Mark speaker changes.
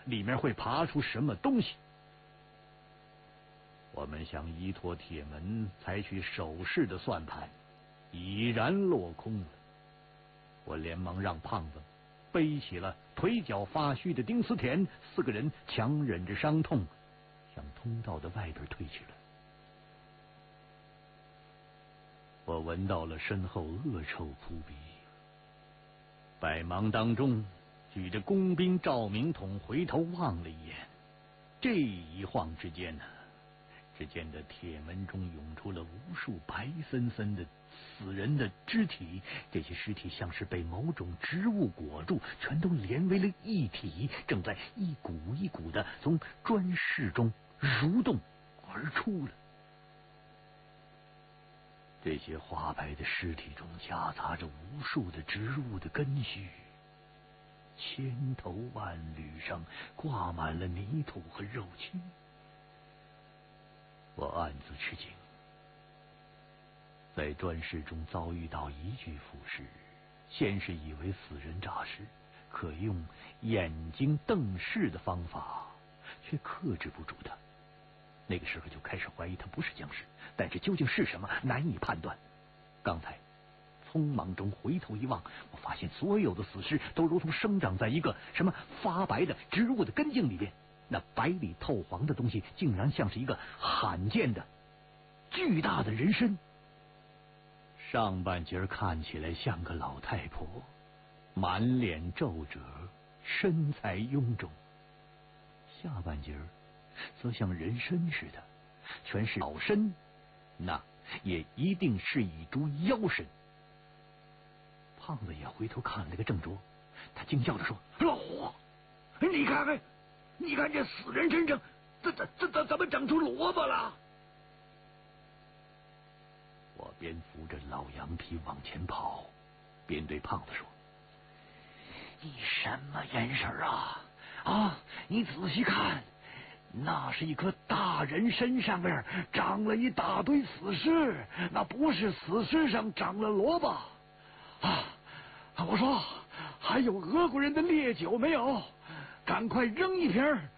Speaker 1: 里面会爬出什么东西。我们想依托铁门采取守势的算盘已然落空了。我连忙让胖子背起了腿脚发虚的丁思甜，4个人强忍着伤痛向通道的外边退去了。我闻到了身后恶臭扑鼻，百忙当中举着工兵照明筒回头望了一眼，这一晃之间呢，只见得铁门中涌出了无数白森森的死人的肢体，这些尸体像是被某种植物裹住，全都连为了一体，正在一股一股的从砖室中蠕动而出了。这些花白的尸体中夹杂着无数的植物的根须，千头万缕上挂满了泥土和肉蛆。我暗自吃惊，在砖室中遭遇到一具腐尸，先是以为死人诈尸，可用眼睛瞪视的方法，却克制不住他。那个时候就开始怀疑他不是僵尸，但是究竟是什么难以判断。刚才匆忙中回头一望，我发现所有的死尸都如同生长在一个什么发白的植物的根茎里边，那白里透黄的东西竟然像是一个罕见的巨大的人参，上半截看起来像个老太婆，满脸皱褶，身材臃肿，下半截则像人参似的全是老参，那也一定是一株妖参。胖子也回头看了个正着，他惊叫着说：“老胡，你看这死人身上怎么长出萝卜了？”我边扶着老羊皮往前跑，边对胖子说：“你什么眼神啊？你仔细看，那是一棵大人参，上面长了一大堆死尸，那不是死尸上长了萝卜啊！我说，还有俄国人的烈酒没有？赶快扔一瓶